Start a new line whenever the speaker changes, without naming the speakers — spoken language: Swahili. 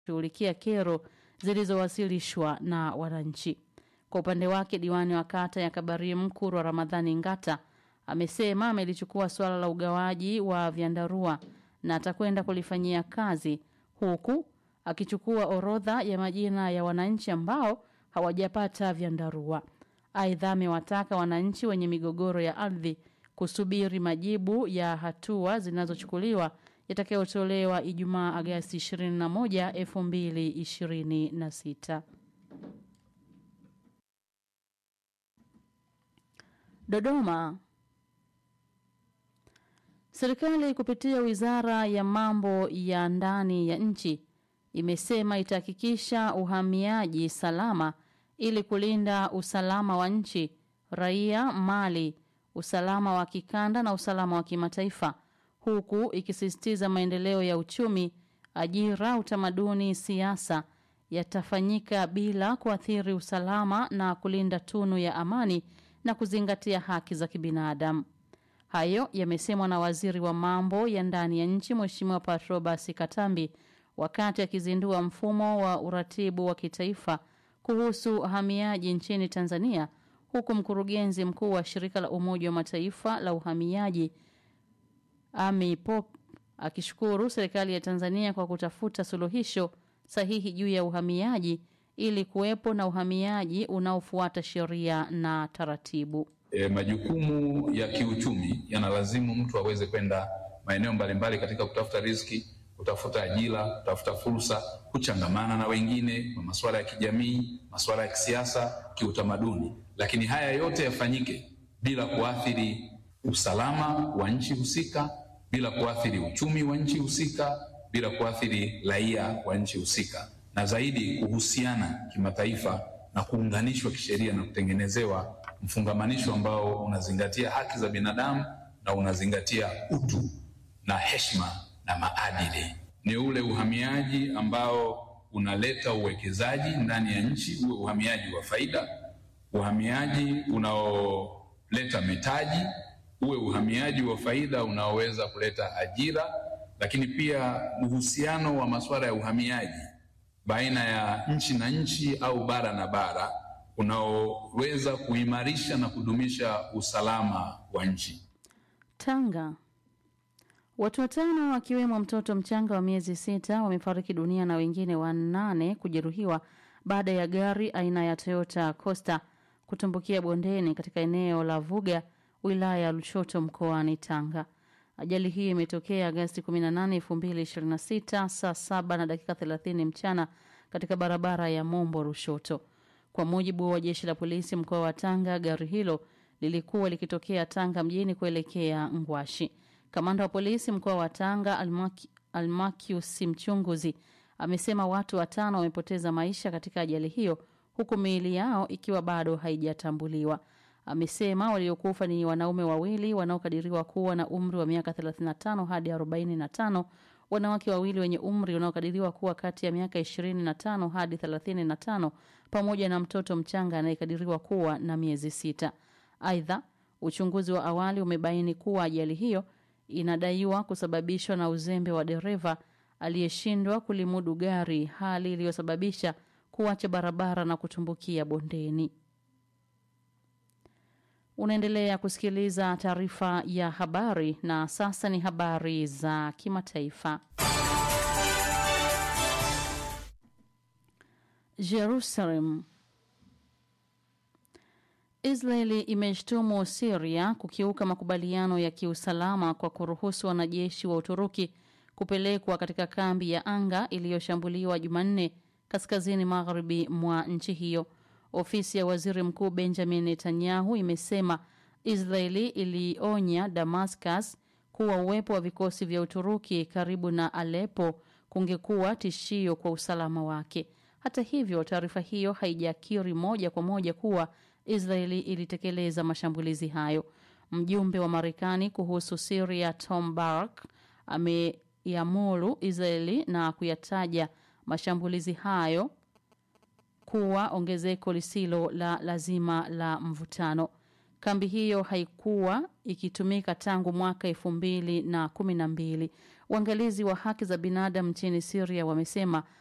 kushughulikia kero zilizowasilishwa na wananchi. Kwa upande wake diwani wa kata ya Kabarim Kurwa Ramadhani Ngata amesema amelichukua swala la ugawaji wa vyandarua na atakwenda kulifanyia kazi, huku akichukua orodha ya majina ya wananchi ambao hawajapata vyandarua. Aidha amewataka wananchi wenye migogoro ya ardhi kusubiri majibu ya hatua zinazochukuliwa yatakayotolewa Ijumaa Agosti 21, 2026. Dodoma. Serikali kupitia Wizara ya Mambo ya Ndani ya nchi imesema itahakikisha uhamiaji salama ili kulinda usalama wa nchi, raia, mali, usalama wa kikanda na usalama wa kimataifa, huku ikisisitiza maendeleo ya uchumi, ajira, utamaduni, siasa yatafanyika bila kuathiri usalama na kulinda tunu ya amani na kuzingatia haki za kibinadamu. Hayo yamesemwa na Waziri wa Mambo ya Ndani ya nchi Mheshimiwa Patrobas Katambi wakati akizindua mfumo wa uratibu wa kitaifa kuhusu uhamiaji nchini Tanzania, huku mkurugenzi mkuu wa shirika la Umoja wa Mataifa la uhamiaji Amy Pope akishukuru serikali ya Tanzania kwa kutafuta suluhisho sahihi juu ya uhamiaji ili kuwepo na uhamiaji unaofuata sheria na taratibu.
Majukumu ya kiuchumi yanalazimu mtu aweze kwenda maeneo mbalimbali katika kutafuta riziki, kutafuta ajira, kutafuta fursa, kuchangamana na wengine, masuala ya kijamii, masuala ya kisiasa, kiutamaduni. Lakini haya yote yafanyike bila kuathiri usalama wa nchi husika, bila kuathiri uchumi wa nchi husika, bila kuathiri raia wa nchi husika, na zaidi kuhusiana kimataifa na kuunganishwa kisheria na kutengenezewa mfungamanisho ambao unazingatia haki za binadamu na unazingatia utu na heshima na maadili. Ni ule uhamiaji ambao unaleta uwekezaji ndani ya nchi, uwe uhamiaji wa faida, uhamiaji unaoleta mitaji, uwe uhamiaji wa faida unaoweza kuleta ajira, lakini pia uhusiano wa masuala ya uhamiaji baina ya nchi na nchi au bara na bara unaoweza kuimarisha na kudumisha usalama wa nchi.
Tanga. Watu 5 wakiwemo mtoto mchanga wa miezi 6 wamefariki dunia na wengine 8 kujeruhiwa baada ya gari aina ya Toyota Coaster kutumbukia bondeni katika eneo la Vuga, wilaya ya Lushoto, mkoani Tanga. Ajali hii imetokea Agosti 18, 2026 saa 7:30 mchana katika barabara ya Mombo Lushoto. Kwa mujibu wa jeshi la polisi mkoa wa Tanga, gari hilo lilikuwa likitokea Tanga mjini kuelekea Ngwashi. Kamanda wa polisi mkoa wa Tanga Almakius Mchunguzi amesema watu 5 wamepoteza maisha katika ajali hiyo, huku miili yao ikiwa bado haijatambuliwa. Amesema waliokufa ni wanaume 2 wanaokadiriwa kuwa na umri wa miaka 35 hadi 45, wanawake 2 wenye umri unaokadiriwa kuwa kati ya miaka 25 hadi 35, pamoja na mtoto mchanga anayekadiriwa kuwa na miezi 6. Aidha, uchunguzi wa awali umebaini kuwa ajali hiyo inadaiwa kusababishwa na uzembe wa dereva aliyeshindwa kulimudu gari, hali iliyosababisha kuacha barabara na kutumbukia bondeni. Unaendelea kusikiliza taarifa ya habari na sasa ni habari za kimataifa. Jerusalem. Israeli imeshtumu Syria kukiuka makubaliano ya kiusalama kwa kuruhusu wanajeshi wa Uturuki kupelekwa katika kambi ya anga iliyoshambuliwa Jumanne kaskazini magharibi mwa nchi hiyo. Ofisi ya Waziri Mkuu Benjamin Netanyahu imesema Israeli ilionya Damascus kuwa uwepo wa vikosi vya Uturuki karibu na Aleppo kungekuwa tishio kwa usalama wake. Hata hivyo, taarifa hiyo haijakiri moja kwa moja kuwa Israeli ilitekeleza mashambulizi hayo. Mjumbe wa Marekani kuhusu Syria Tom Barrack ameamuru Israeli na kuyataja mashambulizi hayo kuwa ongezeko lisilo la lazima la mvutano. Kambi hiyo haikuwa ikitumika tangu mwaka 2012. Waangalizi wa haki za binadamu nchini Syria wamesema